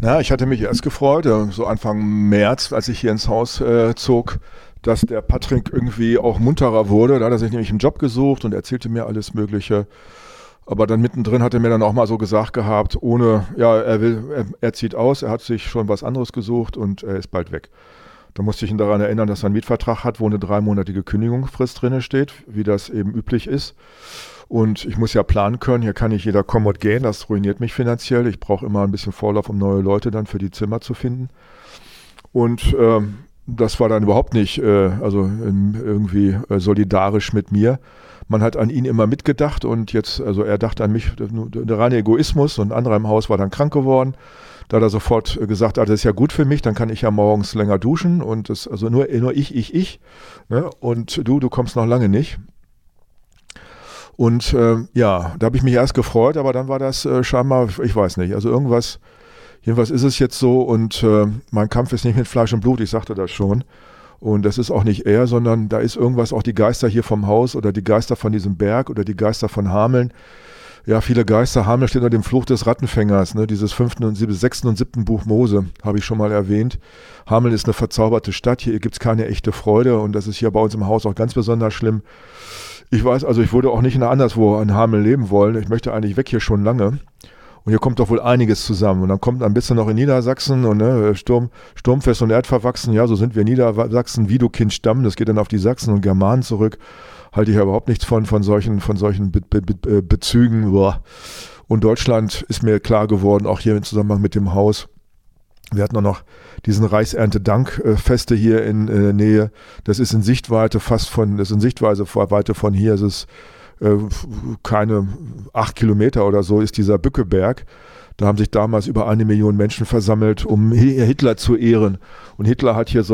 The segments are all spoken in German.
Na, ich hatte mich erst gefreut, so Anfang März, als ich hier ins Haus zog, dass der Patrick irgendwie auch munterer wurde. Da hat er sich nämlich einen Job gesucht und erzählte mir alles Mögliche. Aber dann mittendrin hat er mir dann auch mal so gesagt gehabt, er zieht aus, er hat sich schon was anderes gesucht und er ist bald weg. Da musste ich ihn daran erinnern, dass er einen Mietvertrag hat, wo eine 3-monatige Kündigungsfrist drin steht, wie das eben üblich ist. Und ich muss ja planen können, hier kann nicht jeder kommen und gehen, das ruiniert mich finanziell. Ich brauche immer ein bisschen Vorlauf, um neue Leute dann für die Zimmer zu finden. Und das war dann überhaupt nicht irgendwie solidarisch mit mir. Man hat an ihn immer mitgedacht und jetzt, also er dachte an mich, der reine Egoismus, und ein anderer im Haus war dann krank geworden. Da hat er sofort gesagt, das ist ja gut für mich, dann kann ich ja morgens länger duschen und das, also nur ich, ne? Und du kommst noch lange nicht. Und da habe ich mich erst gefreut, aber dann war das scheinbar, ich weiß nicht, also jedenfalls ist es jetzt so und mein Kampf ist nicht mit Fleisch und Blut, ich sagte das schon. Und das ist auch nicht er, sondern da ist irgendwas, auch die Geister hier vom Haus oder die Geister von diesem Berg oder die Geister von Hameln. Ja, viele Geister. Hameln steht unter dem Fluch des Rattenfängers, ne? Dieses 6. und 7. Buch Mose, habe ich schon mal erwähnt. Hameln ist eine verzauberte Stadt, hier gibt es keine echte Freude und das ist hier bei uns im Haus auch ganz besonders schlimm. Ich weiß, also ich würde auch nicht anderswo in Hameln leben wollen. Ich möchte eigentlich weg hier schon lange. Und hier kommt doch wohl einiges zusammen. Und dann kommt ein bisschen noch in Niedersachsen und Sturmfest und Erdverwachsen. Ja, so sind wir Niedersachsen, Widukind-Stamm. Das geht dann auf die Sachsen und Germanen zurück. Halte ich ja überhaupt nichts von solchen Bezügen. Boah. Und Deutschland ist mir klar geworden, auch hier im Zusammenhang mit dem Haus. Wir hatten auch noch diesen Reichserntedankfeste hier in Nähe. Das ist in Sichtweite Weite von hier. Es ist keine 8 Kilometer oder so ist dieser Bückeberg. Da haben sich damals über 1 Million Menschen versammelt, um Hitler zu ehren. Und Hitler hat mit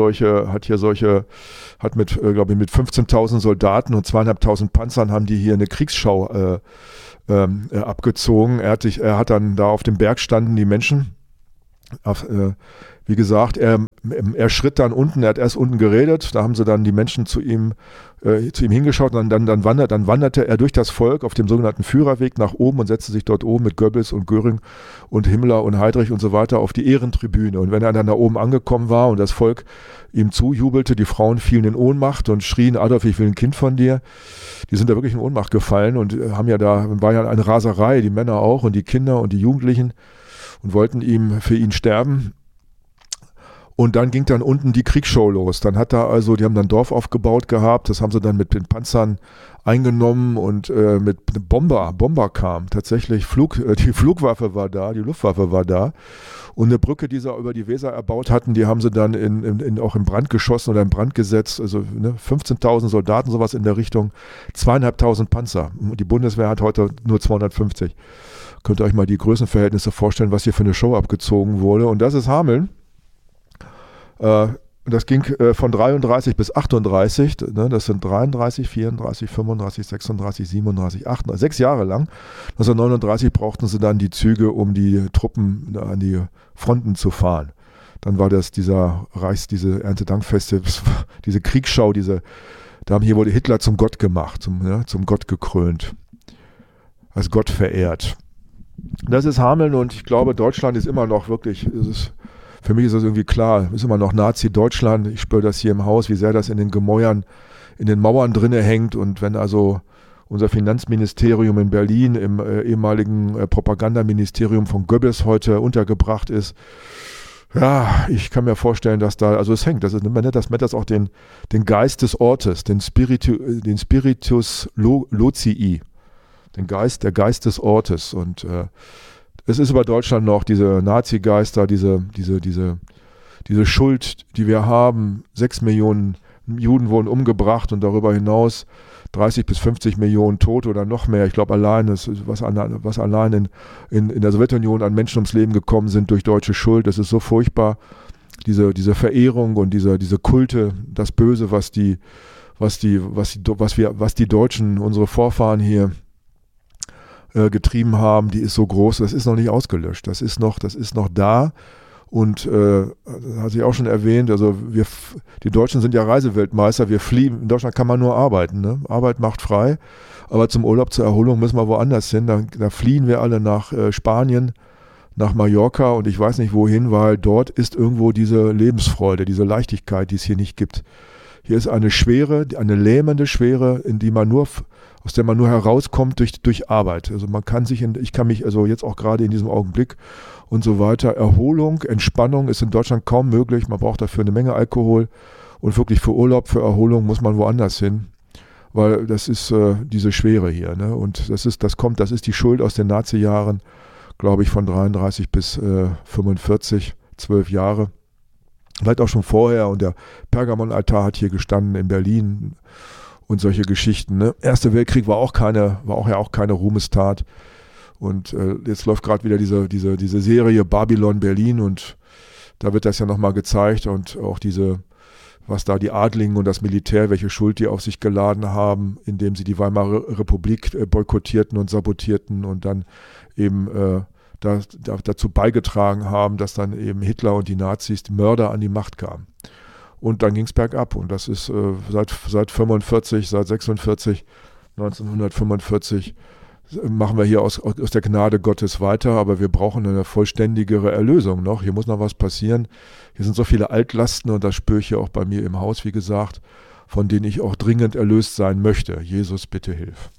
15.000 Soldaten und 2.500 Panzern haben die hier eine Kriegsschau abgezogen. Er hat dann da auf dem Berg standen die Menschen. Wie gesagt, er schritt dann unten, er hat erst unten geredet, da haben sie dann die Menschen zu ihm hingeschaut und dann wanderte er durch das Volk auf dem sogenannten Führerweg nach oben und setzte sich dort oben mit Goebbels und Göring und Himmler und Heydrich und so weiter auf die Ehrentribüne. Und wenn er dann da oben angekommen war und das Volk ihm zujubelte, die Frauen fielen in Ohnmacht und schrien, Adolf, ich will ein Kind von dir. Die sind da wirklich in Ohnmacht gefallen und war ja eine Raserei, die Männer auch und die Kinder und die Jugendlichen und wollten für ihn sterben. Und dann ging dann unten die Kriegsshow los. Dann die haben dann ein Dorf aufgebaut gehabt, das haben sie dann mit den Panzern eingenommen und mit Bomber kam. Tatsächlich die Flugwaffe war da, die Luftwaffe war da. Und eine Brücke, die sie über die Weser erbaut hatten, die haben sie dann auch in Brand geschossen oder in Brand gesetzt. Also 15.000 Soldaten, sowas in der Richtung, 2.500 Panzer. Die Bundeswehr hat heute nur 250. Könnt ihr euch mal die Größenverhältnisse vorstellen, was hier für eine Show abgezogen wurde. Und das ist Hameln. Das ging von 33 bis 38, ne, das sind 33, 34, 35, 36, 37, 38, 6 Jahre lang. 1939 brauchten sie dann die Züge, um die Truppen an die Fronten zu fahren. Dann war das diese Erntedankfeste, diese Kriegsschau, wurde Hitler zum Gott gemacht, zum Gott gekrönt, als Gott verehrt. Das ist Hameln und ich glaube, Deutschland ist immer noch wirklich, für mich ist das irgendwie klar, ist immer noch Nazi-Deutschland. Ich spüre das hier im Haus, wie sehr das in den Gemäuern, in den Mauern drinne hängt. Und wenn also unser Finanzministerium in Berlin im ehemaligen Propagandaministerium von Goebbels heute untergebracht ist, ja, ich kann mir vorstellen, dass da, also es hängt, man nennt das auch den Geist des Ortes, den Spiritus Locii, der Geist des Ortes. Und es ist über Deutschland noch diese Nazi-Geister, diese Schuld, die wir haben. 6 Millionen Juden wurden umgebracht und darüber hinaus 30 bis 50 Millionen Tote oder noch mehr. Ich glaube, was allein in der Sowjetunion an Menschen ums Leben gekommen sind durch deutsche Schuld, das ist so furchtbar. Diese Verehrung und diese Kulte, das Böse, was die Deutschen, unsere Vorfahren hier getrieben haben, die ist so groß, das ist noch nicht ausgelöscht. Das ist noch da und hatte ich auch schon erwähnt, also die Deutschen sind ja Reiseweltmeister, wir fliehen, in Deutschland kann man nur arbeiten, ne? Arbeit macht frei, aber zum Urlaub, zur Erholung müssen wir woanders hin, da fliehen wir alle nach Spanien, nach Mallorca und ich weiß nicht wohin, weil dort ist irgendwo diese Lebensfreude, diese Leichtigkeit, die es hier nicht gibt. Hier ist eine Schwere, eine lähmende Schwere, aus der man nur herauskommt durch Arbeit. Also ich kann mich also jetzt auch gerade in diesem Augenblick und so weiter, Erholung, Entspannung ist in Deutschland kaum möglich. Man braucht dafür eine Menge Alkohol und wirklich für Urlaub, für Erholung muss man woanders hin. Weil das ist diese Schwere hier. Ne? Und das ist die Schuld aus den Nazi-Jahren, glaube ich, von 33 bis 45, 12 Jahre. Vielleicht auch schon vorher. Und der Pergamonaltar hat hier gestanden in Berlin und solche Geschichten. Ne? Erster Weltkrieg war auch keine Ruhmestat. Und jetzt läuft gerade wieder diese Serie Babylon Berlin und da wird das ja nochmal gezeigt und auch was da die Adligen und das Militär, welche Schuld die auf sich geladen haben, indem sie die Weimarer Republik boykottierten und sabotierten und dann eben dazu beigetragen haben, dass dann eben Hitler und die Nazis, die Mörder, an die Macht kamen. Und dann ging es bergab und das ist seit 1945 machen wir hier aus der Gnade Gottes weiter, aber wir brauchen eine vollständigere Erlösung noch. Hier muss noch was passieren. Hier sind so viele Altlasten und das spüre ich hier auch bei mir im Haus, wie gesagt, von denen ich auch dringend erlöst sein möchte. Jesus, bitte hilf.